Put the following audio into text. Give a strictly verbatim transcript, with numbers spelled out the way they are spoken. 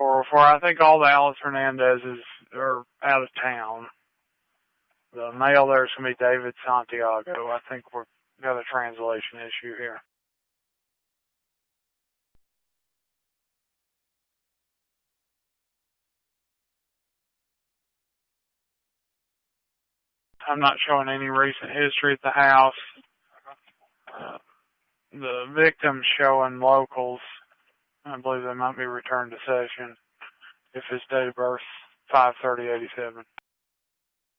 Or for I think all the Alice Hernandezes are out of town. The male there's going to be David Santiago. I think we've got a translation issue here. I'm not showing any recent history at the house. Uh, the victim's showing locals. I believe they might be returned to session if his date of birth five thirty eighty-seven.